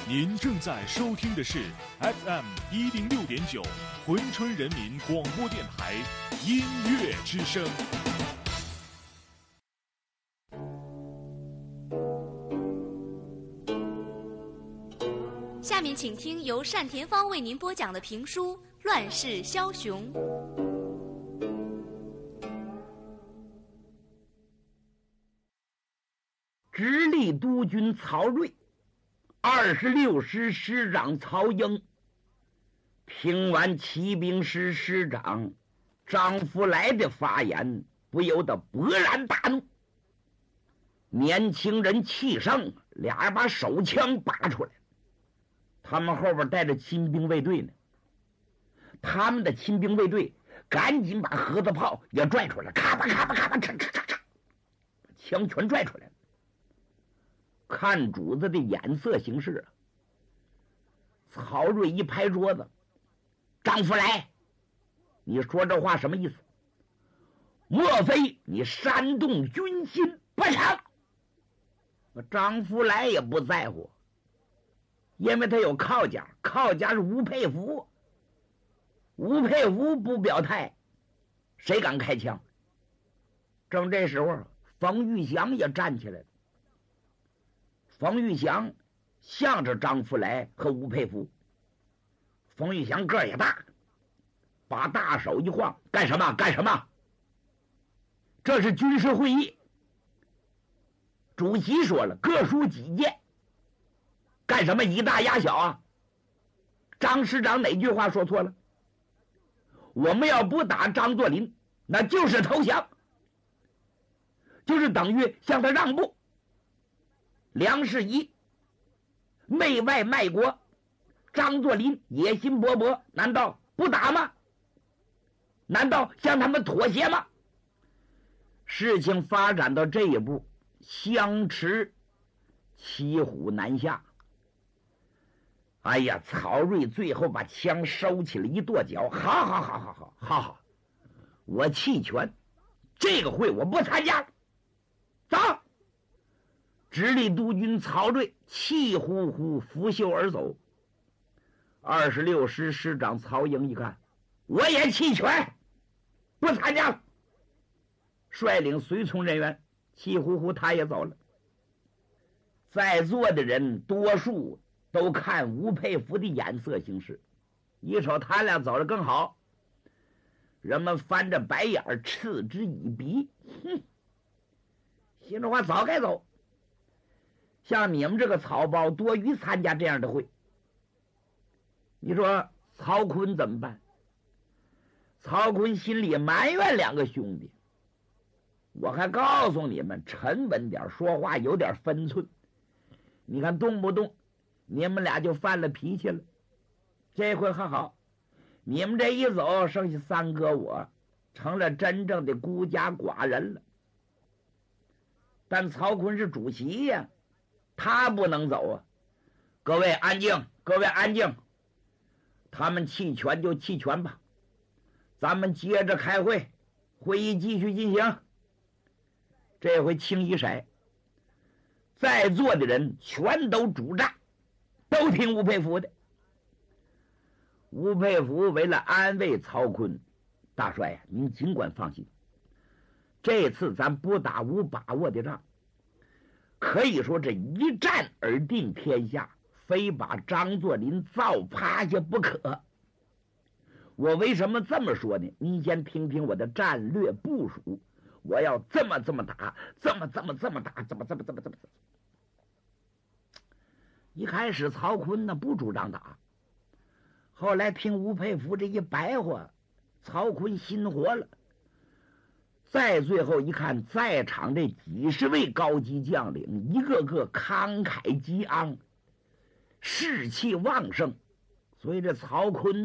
您正在收听的是 FM106.9珲春人民广播电台音乐之声。 下面请听由单田芳为您播讲的评书《乱世枭雄》。 直隶督军曹睿，26师师长曹英听完骑兵师师长张福来的发言，不由得勃然大怒。年轻人气盛，俩人把手枪拔出来，他们后边带着亲兵卫队呢。他们的亲兵卫队赶紧把盒子炮也拽出来，咔吧咔吧咔吧，嚓嚓嚓嚓，枪全拽出来了。看主子的眼色行事，曹睿一拍桌子：“张福来，你说这话什么意思？莫非你煽动军心不成？”张福来也不在乎，因为他有靠家，靠家是吴佩孚。吴佩孚不表态，谁敢开枪？正这时候，冯玉祥也站起来了。冯玉祥向着张福来和吴佩孚。冯玉祥个儿也大，把大手一晃：“干什么？干什么？这是军事会议。主席说了，各抒己见。干什么以大压小啊？张师长哪句话说错了？我们要不打张作霖，那就是投降，就是等于向他让步。梁士仪内外卖国，张作霖野心勃勃，难道不打吗？难道向他们妥协吗？事情发展到这一步，相持骑虎难下。哎呀，曹睿最后把枪收起来，一跺脚：“好，我弃权，这个会我不参加了，走！”直隶督军曹睿气呼呼拂袖而走。26师师长曹营一看，我也弃权，不参加了，率领随从人员气呼呼他也走了。在座的人多数都看吴佩孚的眼色行事，一瞅他俩走了更好，人们翻着白眼嗤之以鼻。心里话早该走，像你们这个草包多余参加这样的会。你说曹锟怎么办？曹锟心里埋怨两个兄弟，我还告诉你们沉稳点，说话有点分寸，你看动不动你们俩就犯了脾气了。这回还好，你们这一走，剩下三哥我成了真正的孤家寡人了。但曹锟是主席呀，他不能走啊！各位安静，各位安静，他们弃权就弃权吧，咱们接着开会，会议继续进行。这回清一色，在座的人全都主战，都听吴佩孚的。吴佩孚为了安慰曹锟：“大帅呀，您尽管放心，这次咱不打无把握的仗，可以说这一战而定天下，非把张作霖造趴下不可。我为什么这么说呢？您先听听我的战略部署，我要这么打，这么打。”一开始曹锟呢不主张打，后来听吴佩孚这一白话，曹锟心活了。再最后一看，在场这几十位高级将领，一个个慷慨激昂，士气旺盛，所以这曹锟